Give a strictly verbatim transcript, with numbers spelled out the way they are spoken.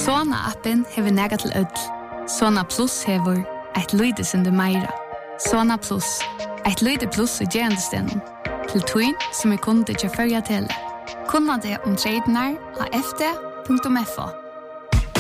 Sona-appen hever nega til ødel. Sona Plus hever eit lyde sinde meira. Sona Plus, eit lyde plus i gerandestenen. Til tøyn som er kunde til førja til. Kunna det om tredjenar av f d punktum f o.